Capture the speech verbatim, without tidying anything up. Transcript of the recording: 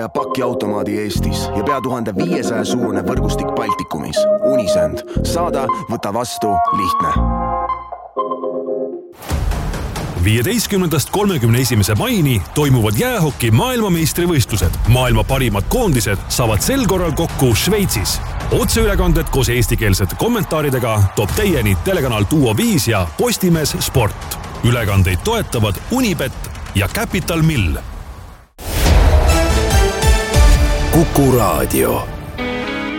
ja pakiautomaadi Eestis ja pea tuhande viiesaja suurune võrgustik Baltikumis. Unisend. Saada, võta vastu, lihtne. viieteistkümnendast kolmekümne esimese maini toimuvad jäähoki maailmameistrivõistlused. Maailma parimad koondised saavad sel korral kokku Šveitsis. Otseülekanded koos eestikeelsete kommentaaridega toob teieni telekanal Duo viis ja Postimees Sport. Ülekandeid toetavad Unibet ja Capital Mill. Kuku Raadio.